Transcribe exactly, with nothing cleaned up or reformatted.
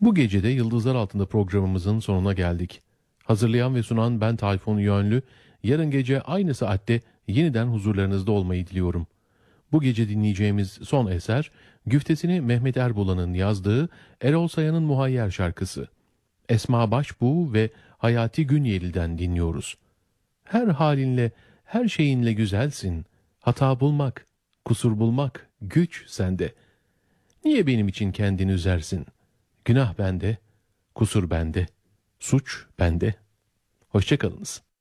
Bu gece de Yıldızlar Altında programımızın sonuna geldik. Hazırlayan ve sunan ben Tayfun Yönlü. Yarın gece aynı saatte yeniden huzurlarınızda olmayı diliyorum. Bu gece dinleyeceğimiz son eser, güftesini Mehmet Erbulan'ın yazdığı Erol Sayan'ın Muhayyer şarkısı. Esma Başbuğ ve Hayati Günyeli'den dinliyoruz. Her halinle, her şeyinle güzelsin. Hata bulmak, kusur bulmak güç sende. Niye benim için kendini üzersin? Günah bende, kusur bende, suç bende. Hoşça kalınız.